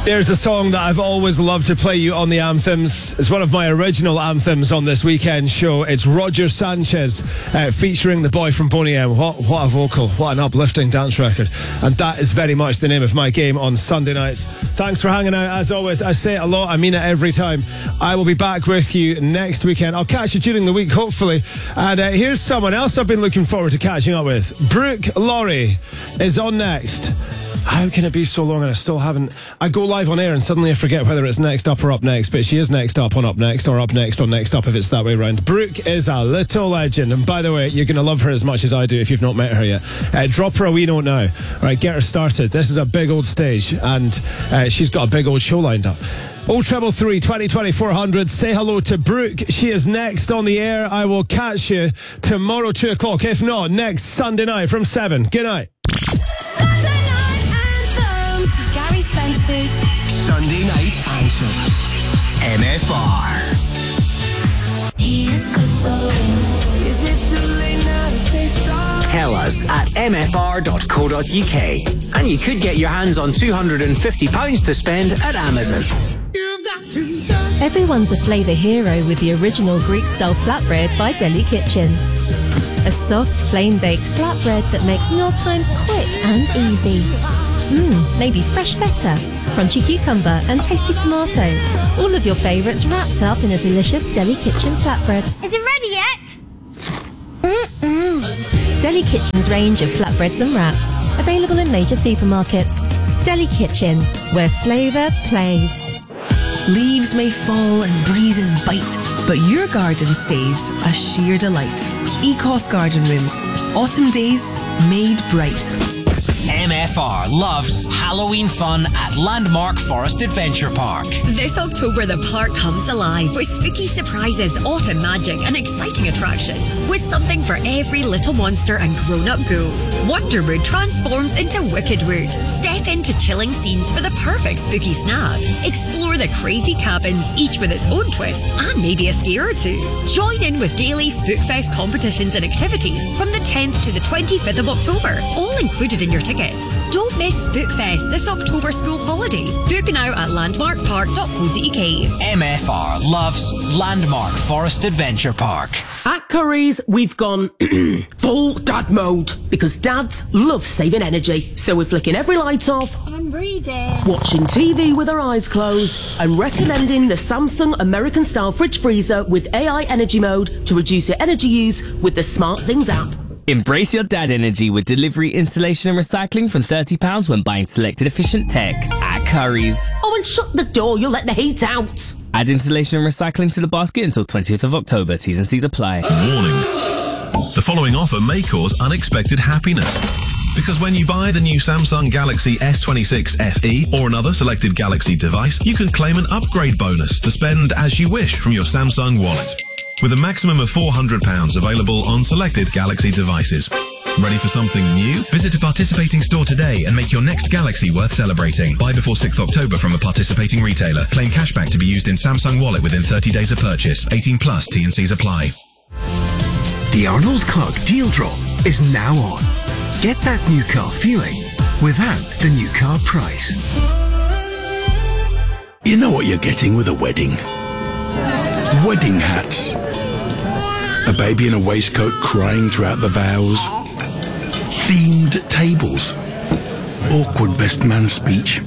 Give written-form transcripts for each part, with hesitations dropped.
There's a song that I've always loved to play you on the anthems. It's one of my original anthems on this weekend show. It's Roger Sanchez featuring the boy from Boney M. What a vocal, what an uplifting dance record. And that is very much the name of my game on Sunday nights. Thanks for hanging out. As always, I say it a lot, I mean it every time. I will be back with you next weekend. I'll catch you during the week, hopefully. And here's someone else I've been looking forward to catching up with. Brooke Laurie is on next. How can it be so long and I still haven't... I go live on air and suddenly I forget whether it's next up or up next, but she is next up on Up Next, or up next on Next Up if it's that way around. Brooke is a little legend, and by the way, you're going to love her as much as I do if you've not met her yet. Drop her a wee note now. Right, get her started. This is a big old stage, and she's got a big old show lined up. 0333 2020 400. Say hello to Brooke. She is next on the air. I will catch you tomorrow 2 o'clock. If not, next Sunday night from 7. Good night. Sunday Night Anthems. MFR. Tell us at mfr.co.uk and you could get your hands on £250 to spend at Amazon. Everyone's a flavour hero with the original Greek-style flatbread by Deli Kitchen. A soft, flame-baked flatbread that makes mealtimes quick and easy. Maybe fresh feta, crunchy cucumber and tasty tomato. All of your favourites wrapped up in a delicious Deli Kitchen flatbread. Is it ready yet? Deli Kitchen's range of flatbreads and wraps. Available in major supermarkets. Deli Kitchen, where flavour plays. Leaves may fall and breezes bite, but your garden stays a sheer delight. Ecos Garden Rooms. Autumn days made bright. MFR loves Halloween fun at Landmark Forest Adventure Park. This October, the park comes alive with spooky surprises, autumn magic, and exciting attractions, with something for every little monster and grown-up ghoul. Wonderwood transforms into Wickedwood. Step into chilling scenes for the perfect spooky snack. Explore the crazy cabins, each with its own twist, and maybe a scare or two. Join in with daily Spookfest competitions and activities from the 10th to the 25th of October, all included in your tickets. Don't miss Spookfest this October school holiday. Book now at landmarkpark.co.uk. MFR loves Landmark Forest Adventure Park. At Curry's, we've gone full dad mode because dads love saving energy. So we're flicking every light off, I'm reading. watching TV with our eyes closed, and recommending the Samsung American-style fridge freezer with AI energy mode to reduce your energy use with the Smart Things app. Embrace your dad energy with delivery, installation and recycling from £30 when buying selected efficient tech at Curry's. Oh, and shut the door, you'll let the heat out. Add installation and recycling to the basket until 20th of October. T's and C's apply. Warning. The following offer may cause unexpected happiness. Because when you buy the new Samsung Galaxy S26 FE or another selected Galaxy device, you can claim an upgrade bonus to spend as you wish from your Samsung wallet. With a maximum of £400 available on selected Galaxy devices. Ready for something new? Visit a participating store today and make your next Galaxy worth celebrating. Buy before 6th October from a participating retailer. Claim cashback to be used in Samsung Wallet within 30 days of purchase. 18 plus, T&Cs apply. The Arnold Clark Deal Drop is now on. Get that new car feeling without the new car price. You know what you're getting with a wedding? Wedding hats. A baby in a waistcoat crying throughout the vows. Themed tables. Awkward best man speech.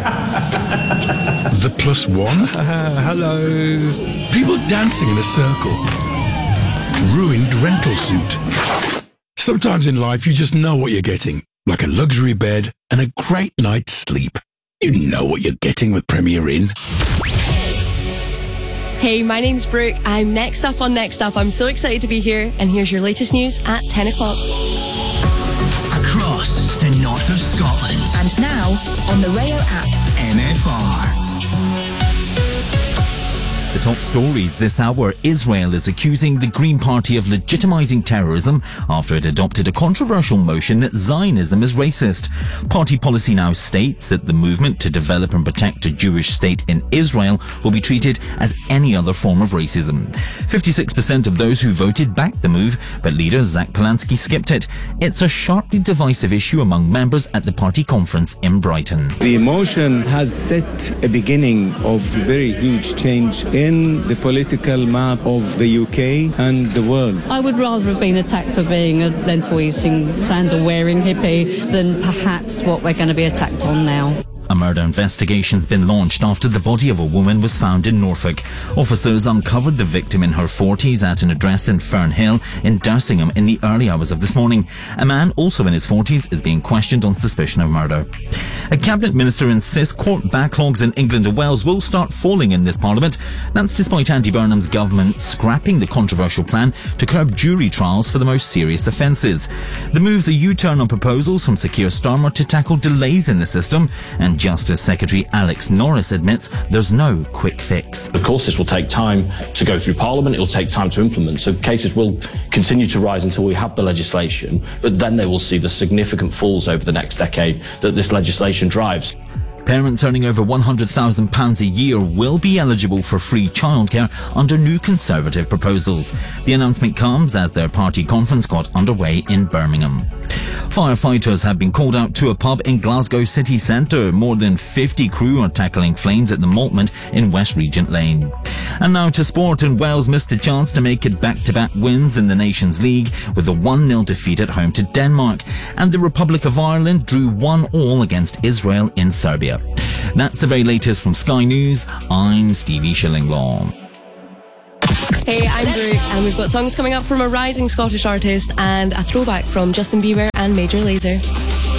The plus one. Hello. People dancing in a circle. Ruined rental suit. Sometimes in life you just know what you're getting. Like a luxury bed and a great night's sleep. You know what you're getting with Premier Inn. Hey, my name's Brooke. I'm next up on Next Up. I'm so excited to be here, and here's your latest news at 10 o'clock. Across the north of Scotland. And now on the Rayo app. MFR. The top stories this hour. Israel is accusing the Green Party of legitimizing terrorism after it adopted a controversial motion that Zionism is racist. Party policy now states that the movement to develop and protect a Jewish state in Israel will be treated as any other form of racism. 56% of those who voted backed the move, but leader Zach Polanski skipped it. It's a sharply divisive issue among members at the party conference in Brighton. The motion has set a beginning of very huge change in the political map of the UK and the world. I would rather have been attacked for being a lentil-eating, sandal-wearing hippie than perhaps what we're going to be attacked on now. A murder investigation's been launched after the body of a woman was found in Norfolk. Officers uncovered the victim in her 40s at an address in Fernhill in Dersingham in the early hours of this morning. A man also in his 40s is being questioned on suspicion of murder. A cabinet minister insists court backlogs in England and Wales will start falling in this parliament. That's despite Andy Burnham's government scrapping the controversial plan to curb jury trials for the most serious offences. The move's a U-turn on proposals from Sir Keir Starmer to tackle delays in the system, and Justice Secretary Alex Norris admits there's no quick fix. Of course, this will take time to go through Parliament. It will take time to implement. So cases will continue to rise until we have the legislation, but then they will see the significant falls over the next decade that this legislation drives. Parents earning over £100,000 a year will be eligible for free childcare under new Conservative proposals. The announcement comes as their party conference got underway in Birmingham. Firefighters have been called out to a pub in Glasgow city centre. More than 50 crew are tackling flames at the Maltment in West Regent Lane. And now to sport, and Wales missed a chance to make it back-to-back wins in the Nations League with a 1-0 defeat at home to Denmark. And the Republic of Ireland drew 1-1 against Israel in Serbia. That's the very latest from Sky News. I'm Stevie Shillinglaw. Hey, I'm Brooke, and we've got songs coming up from a rising Scottish artist and a throwback from Justin Bieber and Major Lazer.